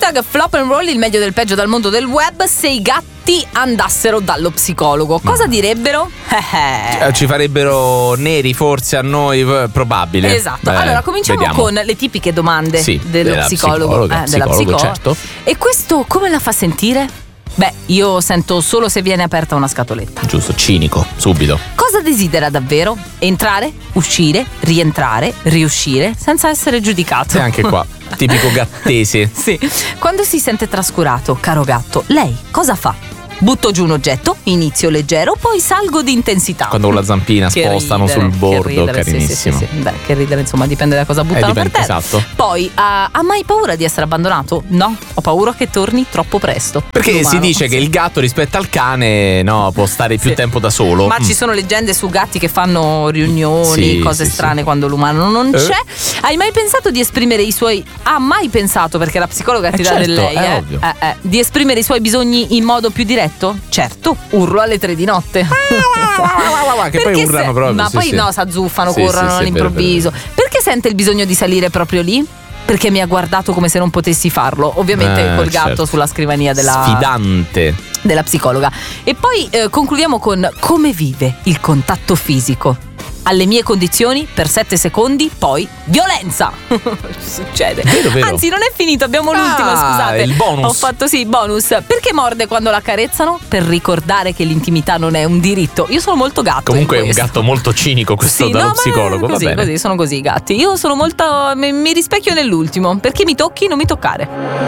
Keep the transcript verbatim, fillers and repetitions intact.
Hashtag flop and roll, il meglio del peggio dal mondo del web. Se i gatti andassero dallo psicologo, cosa direbbero? Eh, Ci farebbero neri forse a noi, probabile. Esatto. Eh, allora cominciamo vediamo. con le tipiche domande Sì, dello della psicologo, psicologa, eh, della psicologo, psicologa. certo. E questo come la fa sentire? Beh, io sento solo se viene aperta una scatoletta. Giusto, cinico, subito. Cosa desidera davvero? Entrare, uscire, rientrare, riuscire senza essere giudicato. E anche qua, tipico gattese. Sì. Quando si sente trascurato, caro gatto, lei cosa fa? Butto giù un oggetto, inizio leggero, poi salgo di intensità. Quando con la zampina Che spostano ridere, sul che bordo, ridere, sì, carinissimo. sì, sì, sì. Beh, che ridere, insomma, dipende da cosa buttano Eh, dipende, per terra. esatto. Poi, ha, ha mai paura di essere abbandonato? No, ho paura che torni troppo presto. Perché L'umano. si dice che il gatto rispetto al cane, no, può stare più Sì. tempo da solo. Ma Mm. ci sono leggende su gatti che fanno riunioni, Sì, cose sì, strane sì. quando l'umano non Eh. c'è. Hai mai pensato di esprimere i suoi... Ha mai pensato, perché la psicologa ti Eh, dà certo, del lei, è eh? ovvio. Eh, eh, di esprimere i suoi bisogni in modo più diretto? Certo, urlo alle tre di notte. Che poi Perché urlano se- proprio. Ma sì, poi sì. no, s'azzuffano, Sì, corrono sì, sì, all'improvviso. vero, vero, Perché sente il bisogno di salire proprio lì? Perché mi ha guardato come se non potessi farlo. Ovviamente Eh, col gatto certo. sulla scrivania della Sfidante. della psicologa. E poi eh, concludiamo con come vive il contatto fisico. Alle mie condizioni per sette secondi, poi violenza. Succede. Vero, vero. Anzi, non è finito, abbiamo l'ultima, Ah, scusate. il bonus. Ho fatto sì, bonus. Perché morde quando la carezzano? Per ricordare che l'intimità non è un diritto. Io sono molto gatto. Comunque è in un questo. gatto molto cinico questo Sì, dallo no, ma psicologo. Così, Va bene. così, sono così i gatti. Io sono molto. Mi, mi rispecchio nell'ultimo. Perché mi tocchi, non mi toccare.